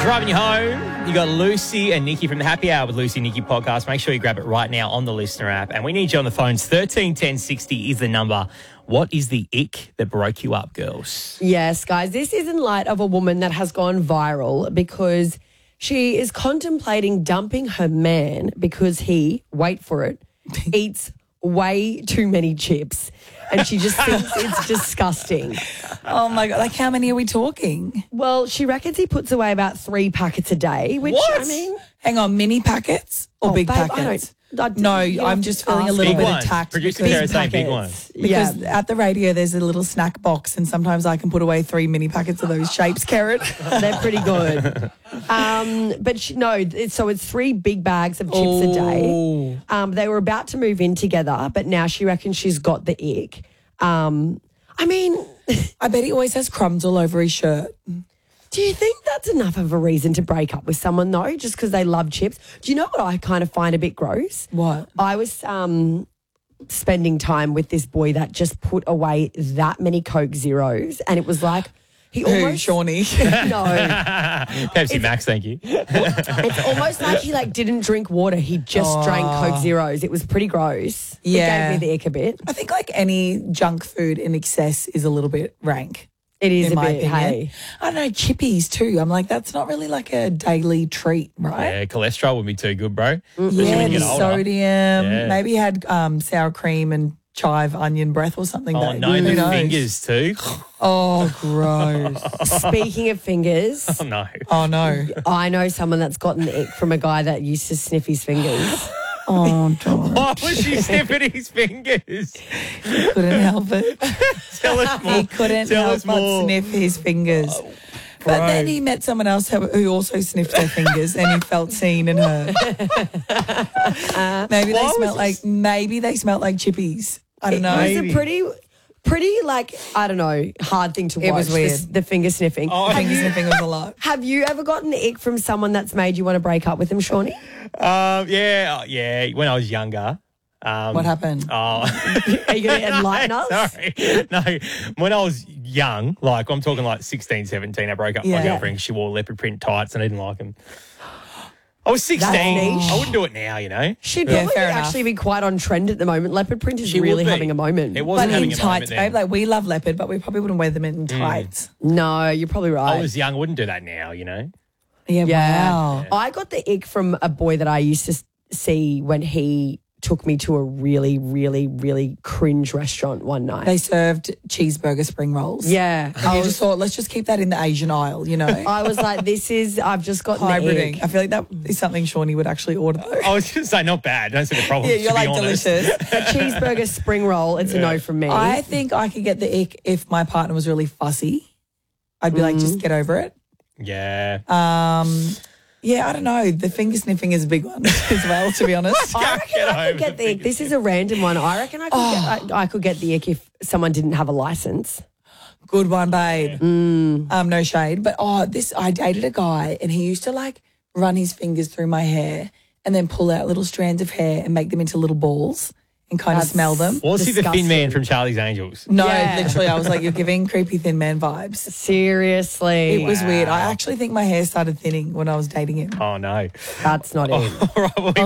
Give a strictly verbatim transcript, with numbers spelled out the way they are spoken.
Driving you home, you got Lucy and Nikki from the Happy Hour with Lucy and Nikki podcast. Make sure you grab it right now on the Listener app. And we need you on the phones. thirteen ten sixty is the number. What is the ick that broke you up, girls? Yes, guys, this is in light of a woman that has gone viral because she is contemplating dumping her man because he, wait for it, eats way too many chips. And she just thinks it's disgusting. Oh, my God. Like, how many are we talking? Well, she reckons he puts away about three packets a day, which, What? I mean... Hang on, mini packets or Oh, big babe, I packets? don't- I- no, you have I'm to just feeling a ask little Big bit ones. attacked. Producer because- Sarah saying big packets. ones. Because Yeah. at the radio, there's a little snack box, and sometimes I can put away three mini packets of those shapes, Carrot. They're pretty good. Um, but she, no, it's, so it's three big bags of chips a day. Oh. Um, they were about to move in together, but now she reckons she's got the ick. Um, I mean, I bet he always has crumbs all over his shirt. do you think that's enough of a reason to break up with someone, though, just because they love chips? Do you know what I kind of find a bit gross? What? I was um, spending time with this boy that just put away that many Coke Zeros, and it was like he Who, almost Shawnee? no. Pepsi Max, thank you. It's almost like he like didn't drink water. He just drank Coke Zeros. It was pretty gross. Yeah. It gave me the ick a bit. I think like any junk food in excess is a little bit rank. It is in a my bit, opinion. hey. I don't know, chippies too. I'm like, that's not really like a daily treat, right? Yeah, cholesterol would be too good, bro. Especially Yeah, when you the get older. sodium. Yeah. Maybe he had um, sour cream and chive onion breath or something. Oh, that, no, who the knows? fingers too. Oh, gross. Speaking of fingers, Oh, no. Oh, no. I know someone that's gotten the ick from a guy that used to sniff his fingers. Oh, don't. Why was she sniffing his fingers? Couldn't help it. Tell us more. He couldn't Tell help us but more. sniff his fingers. But then he met someone else who who also sniffed their fingers, and he felt seen and heard. Maybe they Why was smelt like this- maybe they smelt like chippies. I don't know. It was Maybe. a pretty, pretty like, I don't know, hard thing to watch. It was weird. The, the finger sniffing. Oh, have, Finger you, sniffing was a lot. have you ever gotten the ick from someone that's made you want to break up with them, Shawnee? Um, yeah, yeah. When I was younger. Um, What happened? Oh, Are you going to enlighten us? sorry. No, when I was young, like I'm talking like sixteen, seventeen, I broke up with my Yeah. girlfriend 'cause she wore leopard print tights and I didn't like them. I was sixteen. niche. I wouldn't do it now, you know. She'd Yeah, probably fair enough. actually be quite on trend at the moment. Leopard print is She would really be. having a moment. It But wasn't having in a moment tights, then. babe. Like we love leopard, but we probably wouldn't wear them in tights. No, you're probably right. I was young. I wouldn't do that now, you know. Yeah. Yeah. Wow. I got the ick from a boy that I used to s- see when he took me to a really, really, really cringe restaurant one night. They served cheeseburger spring rolls. yeah. And I you was, just thought, let's just keep that in the Asian aisle, you know? I was like, this is, I've just got the Hybriding. ick. I feel like that is something Shawnee would actually order. Though. I was going to say not bad. Don't see the problem. Yeah, to you're be like honest. delicious. A cheeseburger spring roll, it's a no from me. I think I could get the ick if my partner was really fussy. I'd be like, just get over it. Yeah. Um, yeah, I don't know. The finger sniffing is a big one as well, to be honest. I reckon Get I over could get the the ick. This is a random one. I reckon I could, get, I, I could get the ick if someone didn't have a license. Good one, babe. Um, no shade. But oh, this I dated a guy and he used to like run his fingers through my hair and then pull out little strands of hair and make them into little balls and kind of That's- smell them. Was he the thin Disgusting. man from Charlie's Angels? No, Yeah. literally, I was like, you're giving creepy thin man vibes. Seriously. It was weird. I actually think my hair started thinning when I was dating him. Oh, no. That's not it. All right, well, we